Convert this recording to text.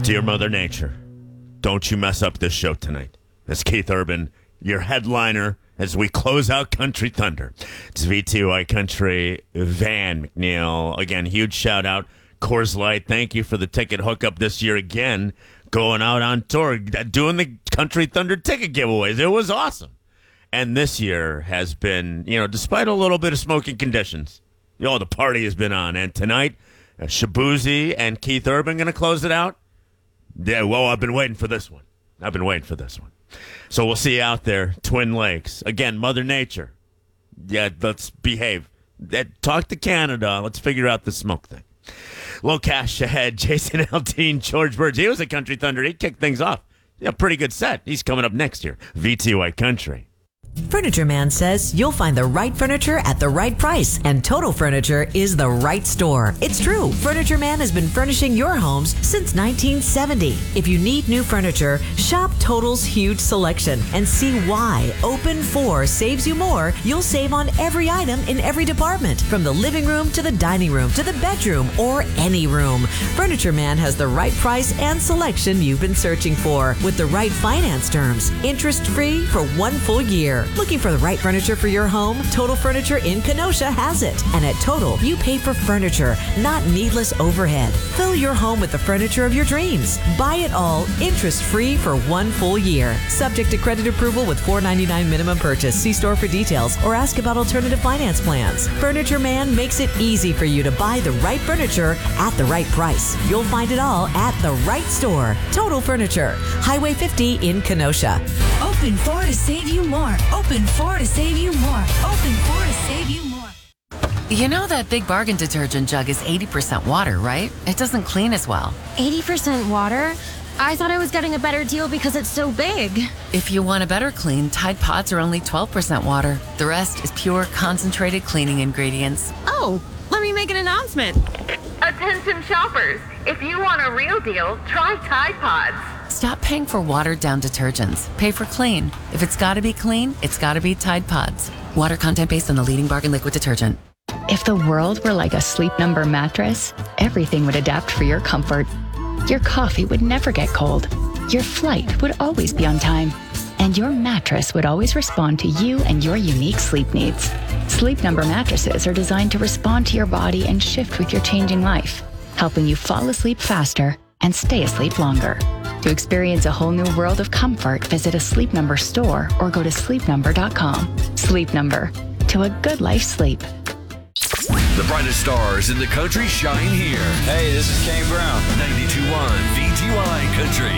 Dear Mother Nature, don't you mess up this show tonight. It's Keith Urban, your headliner, as we close out Country Thunder. It's VTY Country, Van McNeil. Again, huge shout out. Coors Light, thank you for the ticket hookup this year again. Going out on tour, doing the Country Thunder ticket giveaways. It was awesome. And this year has been, despite a little bit of smoking conditions, the party has been on. And tonight, Shabuzi and Keith Urban going to close it out. Yeah, well, I've been waiting for this one. So we'll see you out there, Twin Lakes. Again, Mother Nature. Yeah, let's behave. Talk to Canada. Let's figure out the smoke thing. Low cash ahead. Jason Aldean, George Burge. He was a Country Thunder. He kicked things off. Yeah, pretty good set. He's coming up next year. VTY Country. Furniture Man says you'll find the right furniture at the right price, and Total Furniture is the right store. It's true. Furniture Man has been furnishing your homes since 1970. If you need new furniture, shop Total's huge selection and see why Open 4 saves you more. You'll save on every item in every department, from the living room to the dining room to the bedroom or any room. Furniture Man has the right price and selection you've been searching for, with the right finance terms, interest-free for 1 full year. Looking for the right furniture for your home? Total Furniture in Kenosha has it. And at Total, you pay for furniture, not needless overhead. Fill your home with the furniture of your dreams. Buy it all, interest-free for 1 full year. Subject to credit approval with $4.99 minimum purchase. See store for details or ask about alternative finance plans. Furniture Man makes it easy for you to buy the right furniture at the right price. You'll find it all at the right store. Total Furniture, Highway 50 in Kenosha. Open 4 to save you more. Open 4 to save you more. Open 4 to save you more. You know that Big Bargain detergent jug is 80% water, right? It doesn't clean as well. 80% water? I thought I was getting a better deal because it's so big. If you want a better clean, Tide Pods are only 12% water. The rest is pure, concentrated cleaning ingredients. Oh, let me make an announcement. Attention shoppers, if you want a real deal, try Tide Pods. Stop paying for watered-down detergents. Pay for clean. If it's got to be clean, it's got to be Tide Pods. Water content based on the leading bargain liquid detergent. If the world were like a Sleep Number mattress, everything would adapt for your comfort. Your coffee would never get cold. Your flight would always be on time. And your mattress would always respond to you and your unique sleep needs. Sleep Number mattresses are designed to respond to your body and shift with your changing life, helping you fall asleep faster and stay asleep longer. To experience a whole new world of comfort, visit a Sleep Number store or go to sleepnumber.com. Sleep Number. To a good life sleep. The brightest stars in the country shine here. Hey, this is Kane Brown. 92.1 VTY Country.